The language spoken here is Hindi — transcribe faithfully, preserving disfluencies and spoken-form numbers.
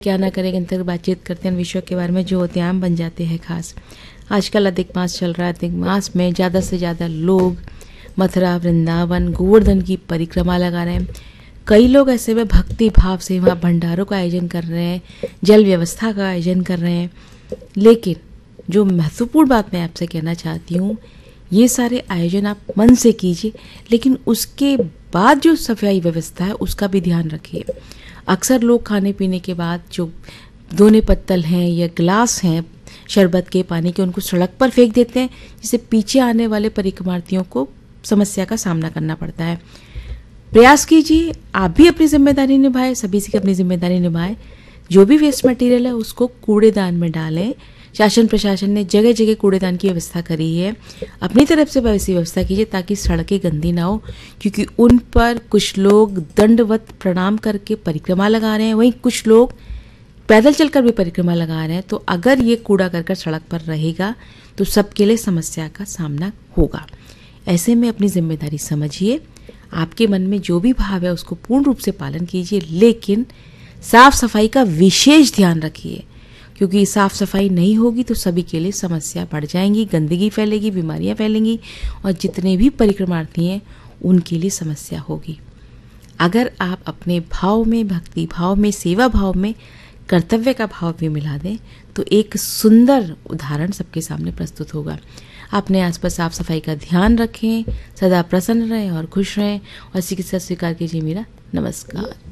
क्या ना करें अंतर बातचीत करते हैं विषयों के बारे में जो होते हैं आम बन जाते हैं खास। आजकल अधिक मास चल रहा है। अधिक मास में ज़्यादा से ज़्यादा लोग मथुरा, वृंदावन, गोवर्धन की परिक्रमा लगा रहे हैं। कई लोग ऐसे में भक्ति भाव से वहाँ भंडारों का आयोजन कर रहे हैं, जल व्यवस्था का आयोजन कर रहे हैं। लेकिन जो महत्वपूर्ण बात मैं आपसे कहना चाहती हूँ, ये सारे आयोजन आप मन से कीजिए, लेकिन उसके बाद जो सफाई व्यवस्था है उसका भी ध्यान रखिए। अक्सर लोग खाने पीने के बाद जो दोने पत्तल हैं या गिलास हैं शरबत के, पानी के, उनको सड़क पर फेंक देते हैं, जिससे पीछे आने वाले परिक्रमार्थियों को समस्या का सामना करना पड़ता है। प्रयास कीजिए आप भी अपनी जिम्मेदारी निभाएं, सभी से अपनी जिम्मेदारी निभाएं। जो भी वेस्ट मटेरियल है उसको कूड़ेदान में डालें। शासन प्रशासन ने जगह जगह कूड़ेदान की व्यवस्था करी है, अपनी तरफ से वैसी व्यवस्था कीजिए ताकि सड़कें गंदी ना हो, क्योंकि उन पर कुछ लोग दंडवत प्रणाम करके परिक्रमा लगा रहे हैं, वहीं कुछ लोग पैदल चलकर भी परिक्रमा लगा रहे हैं। तो अगर ये कूड़ा करकट सड़क पर रहेगा तो सबके लिए समस्या का सामना होगा। ऐसे में अपनी जिम्मेदारी समझिए, आपके मन में जो भी भाव है उसको पूर्ण रूप से पालन कीजिए, लेकिन साफ सफाई का विशेष ध्यान रखिए, क्योंकि साफ सफाई नहीं होगी तो सभी के लिए समस्या बढ़ जाएंगी, गंदगी फैलेगी, बीमारियां फैलेंगी और जितने भी परिक्रमार्थी हैं उनके लिए समस्या होगी। अगर आप अपने भाव में, भक्ति भाव में, सेवा भाव में कर्तव्य का भाव भी मिला दें तो एक सुंदर उदाहरण सबके सामने प्रस्तुत होगा। अपने आसपास साफ सफाई का ध्यान रखें, सदा प्रसन्न रहें और खुश रहें, और इसी के साथ स्वीकार कीजिए मेरा नमस्कार।